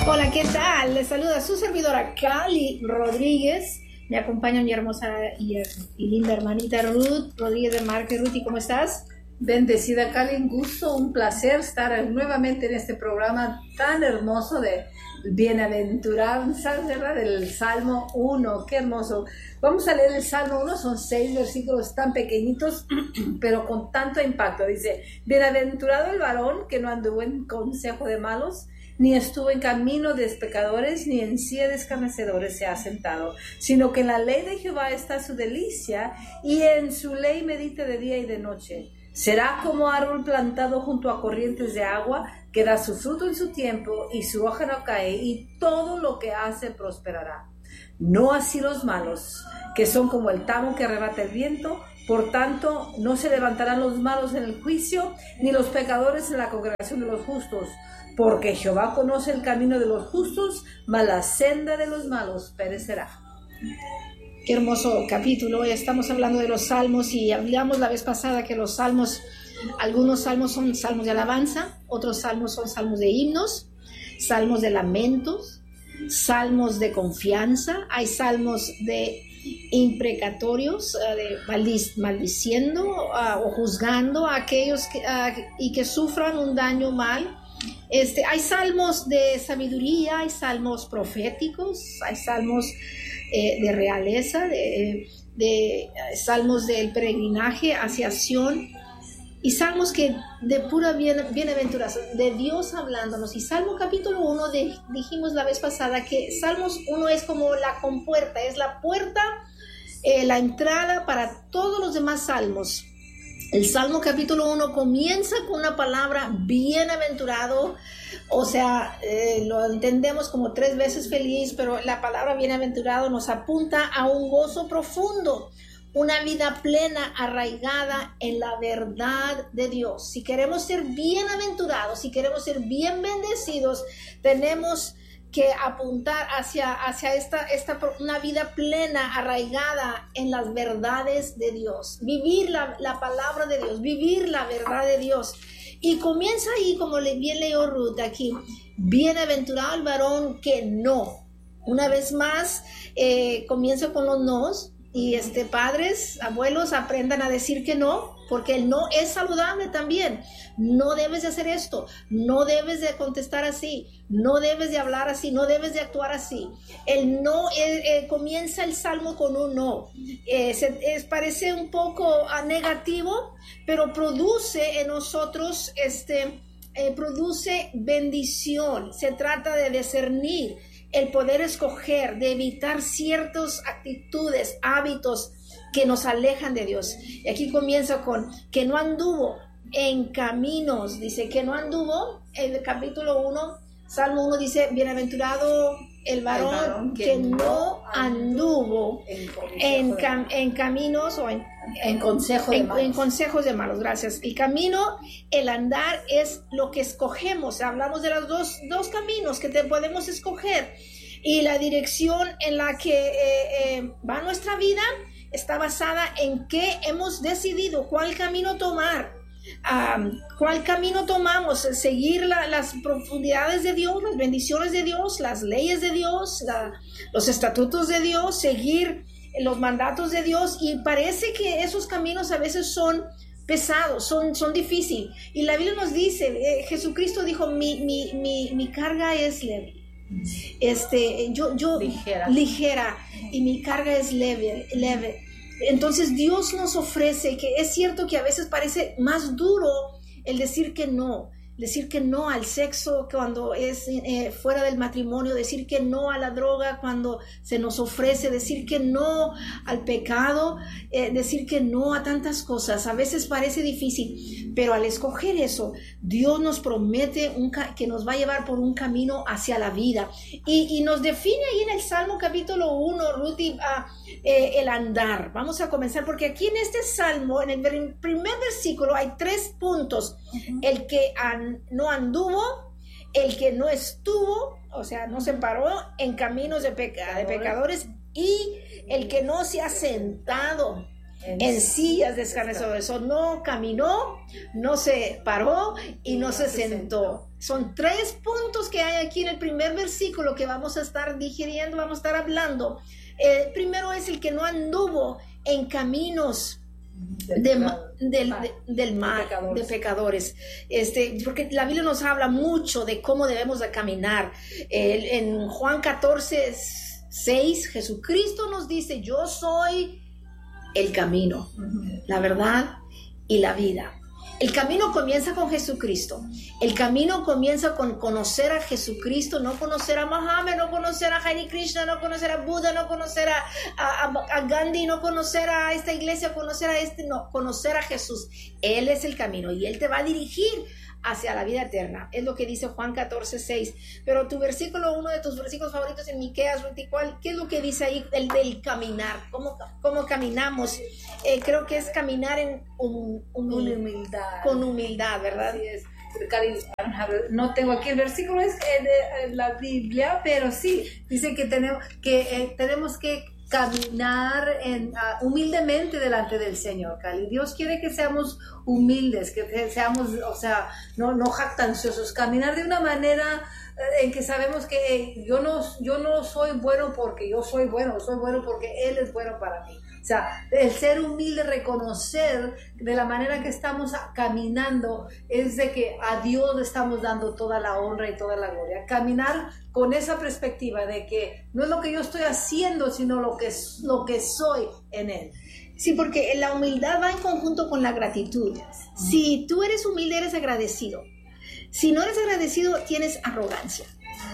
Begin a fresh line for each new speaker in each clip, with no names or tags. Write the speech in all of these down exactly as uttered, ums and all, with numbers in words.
Hola, ¿qué tal? Les saluda su servidora Cali Rodríguez. Me acompaña mi hermosa y, y linda hermanita Ruth Rodríguez de Márquez. Ruth, ¿cómo estás?
Bendecida Cali, un gusto, un placer estar nuevamente en este programa tan hermoso de bienaventuranzas, ¿verdad? Del Salmo uno, qué hermoso. Vamos a leer el Salmo uno, son seis versículos tan pequeñitos, pero con tanto impacto. Dice: bienaventurado el varón que no anduvo en consejo de malos, ni estuvo en camino de pecadores, ni en silla de escarnecedores se ha sentado, sino que en la ley de Jehová está su delicia, y en su ley medita de día y de noche. Será como árbol plantado junto a corrientes de agua, que da su fruto en su tiempo, y su hoja no cae, y todo lo que hace prosperará. No así los malos, que son como el tamo que arrebata el viento. Por tanto, no se levantarán los malos en el juicio, ni los pecadores en la congregación de los justos. Porque Jehová conoce el camino de los justos, mas la senda de los malos perecerá.
Qué hermoso capítulo. Estamos hablando de los salmos y hablamos la vez pasada que los salmos, algunos salmos son salmos de alabanza, otros salmos son salmos de himnos, salmos de lamentos, salmos de confianza, hay salmos de imprecatorios, uh, de maldic- maldiciendo uh, o juzgando a aquellos que, uh, y que sufran un daño mal. Este, hay salmos de sabiduría, hay salmos proféticos, hay salmos eh, de realeza, de, de eh, salmos del peregrinaje hacia Sión, y salmos que de pura bien, bienaventuranza, de Dios hablándonos. Y Salmo capítulo uno, de, dijimos la vez pasada que Salmos uno es como la compuerta, es la puerta, eh, la entrada para todos los demás salmos. El Salmo capítulo uno comienza con una palabra bienaventurado, o sea, eh, lo entendemos como tres veces feliz, pero la palabra bienaventurado nos apunta a un gozo profundo, una vida plena, arraigada en la verdad de Dios. Si queremos ser bienaventurados, si queremos ser bien bendecidos, tenemos que apuntar hacia, hacia esta, esta, una vida plena, arraigada en las verdades de Dios, vivir la, la palabra de Dios, vivir la verdad de Dios. Y comienza ahí, como le, bien leyó Ruth aquí: bienaventurado el varón que no. Una vez más, eh, comienza con los nos, y este, padres, abuelos, aprendan a decir que no, porque el no es saludable también. No debes de hacer esto, no debes de contestar así, no debes de hablar así, no debes de actuar así. El no, eh, eh, comienza el salmo con un no. Eh, se, es, parece un poco uh, negativo, pero produce en nosotros, este, eh, produce bendición. Se trata de discernir, el poder escoger, de evitar ciertas actitudes, hábitos que nos alejan de Dios. Y aquí comienza con que no anduvo en caminos, dice que no anduvo. El capítulo uno, Salmo uno dice: bienaventurado el varón, el varón que, que no anduvo en, cam- en caminos o en,
en, consejo de
en,
malos.
en consejos de malos. Gracias. El camino, el andar, es lo que escogemos. Hablamos de los dos, dos caminos que te podemos escoger, y la dirección en la que eh, eh, va nuestra vida está basada en qué hemos decidido, cuál camino tomar. Um, cuál camino tomamos, seguir la, las profundidades de Dios, las bendiciones de Dios, las leyes de Dios, la, los estatutos de Dios, seguir los mandatos de Dios. Y parece que esos caminos a veces son pesados, son, son difíciles, y la Biblia nos dice, eh, Jesucristo dijo: mi, mi, mi, mi carga es leve, este, yo, yo
ligera.
ligera y mi carga es leve, leve. Entonces Dios nos ofrece, que es cierto que a veces parece más duro el decir que no, decir que no al sexo cuando es eh, fuera del matrimonio, decir que no a la droga cuando se nos ofrece, decir que no al pecado, eh, decir que no a tantas cosas. A veces parece difícil, pero al escoger eso, Dios nos promete un ca- que nos va a llevar por un camino hacia la vida, y, y nos define ahí en el Salmo capítulo uno, Ruth, uh, eh, el andar. Vamos a comenzar, porque aquí en este Salmo, en el primer versículo, hay tres puntos: uh-huh. el que an- no anduvo, el que no estuvo, o sea, no se paró en caminos de, peca- de pecadores, y el que no se ha sentado. en, en sillas de escarnecedores. Eso no caminó, no se paró y no, no se, se sentó. sentó. Son tres puntos que hay aquí en el primer versículo que vamos a estar digiriendo, vamos a estar hablando. El primero es el que no anduvo en caminos del, de, del, de, del mal, de pecadores. de pecadores. Este, porque la Biblia nos habla mucho de cómo debemos de caminar. El, en Juan catorce, seis, Jesucristo nos dice: yo soy el camino, uh-huh. la verdad y la vida. El camino comienza con Jesucristo. El camino comienza con conocer a Jesucristo, no conocer a Mohammed, no conocer a Hare Krishna, no conocer a Buda, no conocer a, a, a Gandhi, no conocer a esta iglesia, conocer a este, no, conocer a Jesús. Él es el camino y Él te va a dirigir hacia la vida eterna. Es lo que dice Juan catorce, seis. Pero tu versículo, uno de tus versículos favoritos en Miqueas, ¿qué es lo que dice ahí? El del caminar. ¿Cómo, cómo caminamos? Eh, creo que es caminar en un, un,
Una humildad.
Con humildad, ¿verdad?
Así es. No tengo aquí el versículo, es de la Biblia, pero sí, dice que tenemos que, eh, tenemos que caminar en, uh, humildemente delante del Señor, Cali. Dios quiere que seamos humildes, que seamos, o sea, no, no jactanciosos, caminar de una manera eh, en que sabemos que eh, yo, no, yo no soy bueno porque yo soy bueno, soy bueno porque Él es bueno para mí. O sea, el ser humilde, reconocer de la manera que estamos caminando es de que a Dios le estamos dando toda la honra y toda la gloria. Caminar con esa perspectiva de que no es lo que yo estoy haciendo, sino lo que, lo que soy en Él.
Sí, porque la humildad va en conjunto con la gratitud. Si tú eres humilde, eres agradecido. Si no eres agradecido, tienes arrogancia.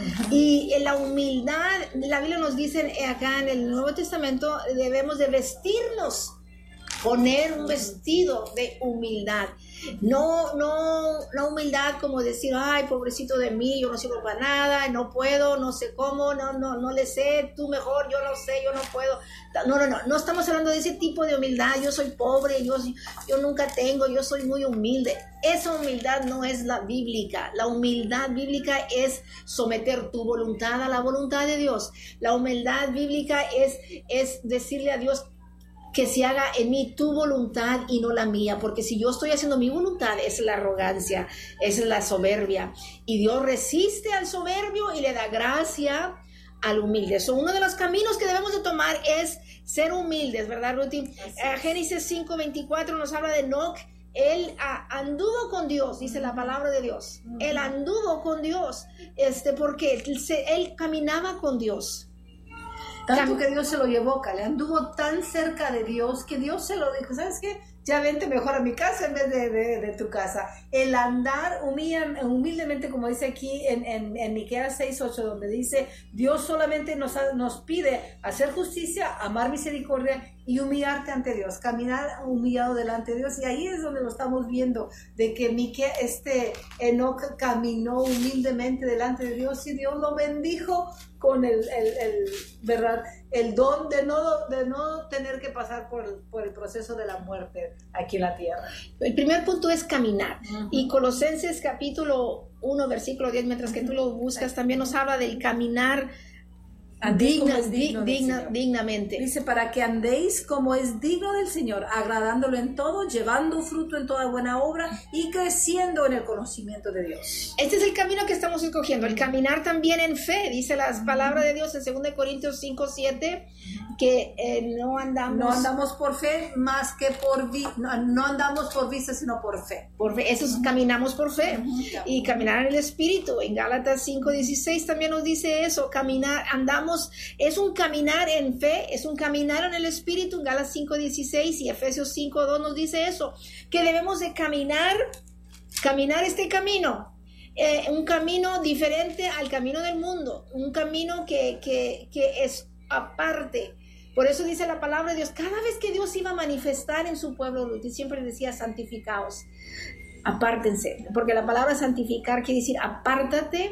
Y en la humildad, la Biblia nos dice acá en el Nuevo Testamento, debemos de vestirnos, poner un vestido de humildad. No, no, la humildad como decir: ay, pobrecito de mí, yo no sirvo para nada, no puedo, no sé cómo, no, no, no le sé, tú mejor, yo no sé, yo no puedo. No, no, no, no estamos hablando de ese tipo de humildad. Yo soy pobre, yo, yo nunca tengo, yo soy muy humilde. Esa humildad no es la bíblica. La humildad bíblica es someter tu voluntad a la voluntad de Dios. La humildad bíblica es, es decirle a Dios que se haga en mí tu voluntad y no la mía, porque si yo estoy haciendo mi voluntad, es la arrogancia, es la soberbia, y Dios resiste al soberbio y le da gracia al humilde. So, uno de los caminos que debemos de tomar es ser humildes, ¿verdad, Ruti? Uh, Génesis cinco veinticuatro nos habla de Enoc. Él uh, anduvo con Dios, dice la palabra de Dios. Uh-huh. Él anduvo con Dios, este, porque él, se, él caminaba con Dios.
Tanto que Dios se lo llevó, Cali, anduvo tan cerca de Dios que Dios se lo dijo: ¿sabes qué? Ya vente mejor a mi casa en vez de, de, de tu casa. El andar humilde, humildemente, como dice aquí en, en, en Miqueas seis ocho, donde dice: Dios solamente nos, nos pide hacer justicia, amar misericordia y humillarte ante Dios, caminar humillado delante de Dios. Y ahí es donde lo estamos viendo, de que Mique, este Enoc caminó humildemente delante de Dios y Dios lo bendijo con el, el, el, ¿verdad? el don de no, de no tener que pasar por el, por el proceso de la muerte aquí en la tierra.
El primer punto es caminar. Uh-huh. Y Colosenses capítulo uno, versículo diez, mientras que tú lo buscas, también nos habla del caminar digna, digno digna, dignamente.
Dice: para que andéis como es digno del Señor, agradándolo en todo, llevando fruto en toda buena obra y creciendo en el conocimiento de Dios.
Este es el camino que estamos escogiendo, el caminar también en fe. Dice las palabras de Dios en segunda de Corintios cinco siete, que eh, no andamos
no andamos por fe más que por vi no, no andamos por vista, sino por fe.
Por fe, eso es, caminamos por fe. Uh-huh. Y caminar en el Espíritu. En Gálatas cinco dieciséis también nos dice eso, caminar, andamos. Es un caminar en fe, es un caminar en el Espíritu. En Gálatas cinco dieciséis y Efesios cinco dos nos dice eso, que debemos de caminar, caminar este camino, eh, un camino diferente al camino del mundo, un camino que, que, que es aparte. Por eso dice la palabra de Dios, cada vez que Dios iba a manifestar en su pueblo, siempre decía: santificaos, apártense, porque la palabra santificar quiere decir apártate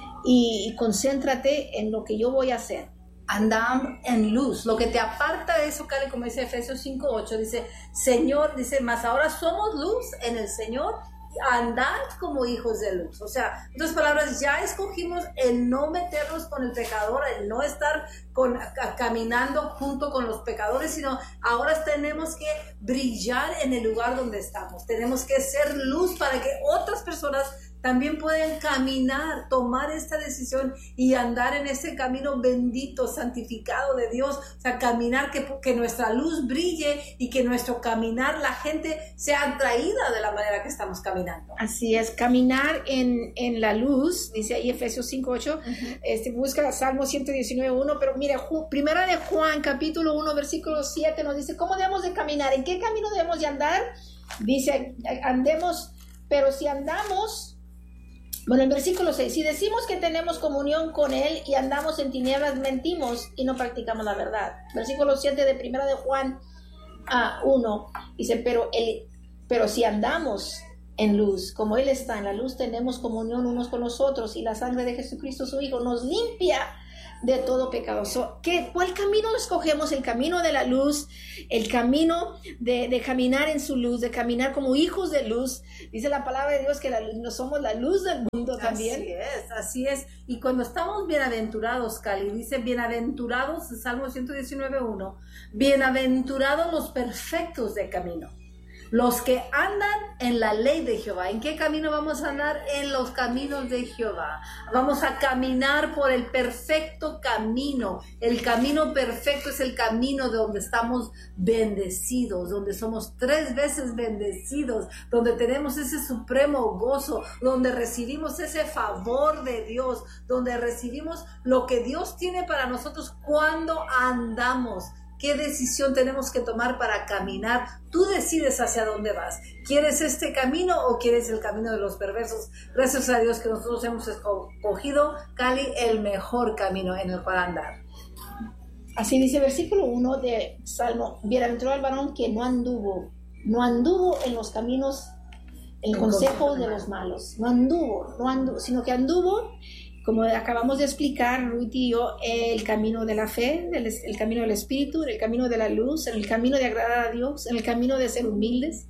y concéntrate en lo que yo voy a hacer.
Andar en luz, lo que te aparta de eso, Cali, como dice Efesios cinco ocho, dice: Señor, dice, mas ahora somos luz en el Señor andad como hijos de luz. O sea, en otras palabras, ya escogimos el no meternos con el pecador, el no estar con, a, caminando junto con los pecadores, sino ahora tenemos que brillar en el lugar donde estamos. Tenemos que ser luz para que otras personas también pueden caminar, tomar esta decisión y andar en ese camino bendito, santificado de Dios. O sea, caminar, que, que nuestra luz brille y que nuestro caminar, la gente sea atraída de la manera que estamos caminando.
Así es, caminar en, en la luz, dice ahí Efesios cinco ocho, uh-huh. este, busca Salmo ciento diecinueve uno, pero mira, Ju, primera de Juan, capítulo uno, versículo siete, nos dice, ¿cómo debemos de caminar? ¿En qué camino debemos de andar? Dice, andemos, pero si andamos... Bueno, en versículo seis, si decimos que tenemos comunión con Él y andamos en tinieblas, mentimos y no practicamos la verdad. Versículo siete de primera de Juan uh, uno, dice, pero, el, pero si andamos en luz, como Él está en la luz, tenemos comunión unos con los otros y la sangre de Jesucristo, su Hijo, nos limpia de todo pecado. So, ¿qué, ¿Cuál camino escogemos? El camino de la luz, el camino de, de caminar en su luz, de caminar como hijos de luz. Dice la palabra de Dios que la, no somos la luz del mundo también.
Así es, así es. Y cuando estamos bienaventurados, Cali, dice bienaventurados, Salmo ciento diecinueve uno, bienaventurados los perfectos de camino, los que andan en la ley de Jehová. ¿En qué camino vamos a andar? En los caminos de Jehová. Vamos a caminar por el perfecto camino. El camino perfecto es el camino de donde estamos bendecidos, donde somos tres veces bendecidos, donde tenemos ese supremo gozo, donde recibimos ese favor de Dios, donde recibimos lo que Dios tiene para nosotros cuando andamos. ¿Qué decisión tenemos que tomar para caminar? Tú decides hacia dónde vas. ¿Quieres este camino o quieres el camino de los perversos? Gracias a Dios que nosotros hemos escogido, Cali, el mejor camino en el cual andar.
Así dice el versículo uno de Salmo, bienaventurado el varón que no anduvo, no anduvo en los caminos, en el consejo de los malos. No anduvo, no anduvo, sino que anduvo, como acabamos de explicar, Ruth y yo, el camino de la fe, el, el camino del Espíritu, el camino de la luz, el camino de agradar a Dios, el camino de ser humildes.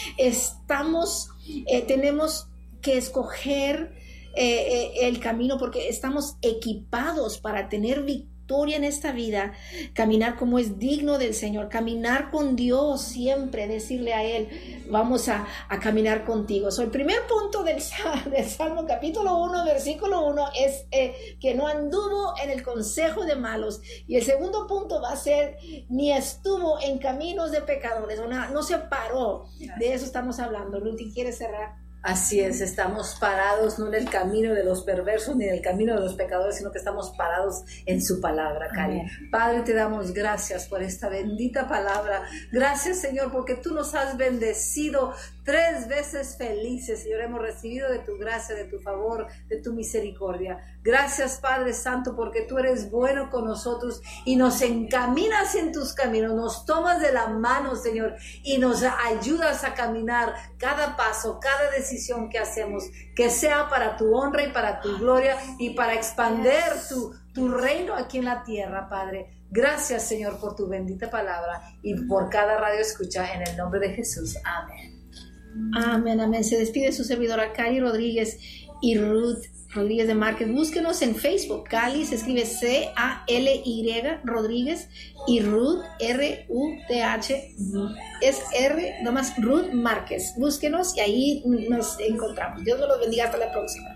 Estamos, eh, tenemos que escoger eh, eh, el camino porque estamos equipados para tener victoria en esta vida, caminar como es digno del Señor, caminar con Dios siempre, decirle a Él, vamos a, a caminar contigo. So, el primer punto del, del Salmo capítulo uno, versículo uno, es eh, que no anduvo en el consejo de malos. Y el segundo punto va a ser, ni estuvo en caminos de pecadores, una, no se paró. De eso estamos hablando. Ruti, ¿quieres cerrar?
Así es, estamos parados no en el camino de los perversos ni en el camino de los pecadores, sino que estamos parados en su palabra, Cali. Padre, te damos gracias por esta bendita palabra. Gracias, Señor, porque tú nos has bendecido tres veces felices, Señor. Hemos recibido de tu gracia, de tu favor, de tu misericordia. Gracias, Padre Santo, porque tú eres bueno con nosotros y nos encaminas en tus caminos, nos tomas de la mano, Señor, y nos ayudas a caminar cada paso, cada decisión que hacemos, que sea para tu honra y para tu gloria y para expandir tu, tu reino aquí en la tierra, Padre. Gracias, Señor, por tu bendita palabra y por cada radio escucha en el nombre de Jesús. Amén.
Amén, amén. Se despide su servidora Cali Rodríguez y Ruth Rodríguez de Márquez. Búsquenos en Facebook. Cali se escribe C A L Y Rodríguez y Ruth R U T H es R, nomás Ruth Márquez. Búsquenos y ahí nos encontramos. Dios nos los bendiga. Hasta la próxima.